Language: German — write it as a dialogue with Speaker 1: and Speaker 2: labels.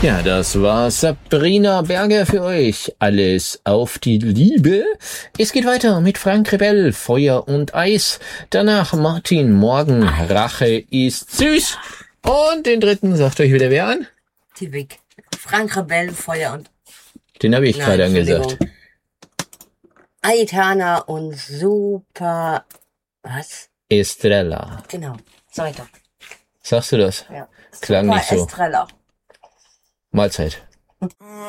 Speaker 1: Ja, das war Sabrina Berger für euch. Alles auf die Liebe. Es geht weiter mit Frank Rebell, Feuer und Eis. Danach Martin Morgen, Rache ist süß. Und den dritten sagt euch wieder wer an?
Speaker 2: Die Vic. Frank Rebell, Feuer und...
Speaker 1: Den habe ich gerade angesagt.
Speaker 2: Aitana und Super... Was?
Speaker 1: Estrella.
Speaker 2: Genau. Sag ich doch.
Speaker 1: Sagst du das?
Speaker 2: Ja.
Speaker 1: Klang
Speaker 2: Super
Speaker 1: nicht so.
Speaker 2: Estrella.
Speaker 1: Mahlzeit.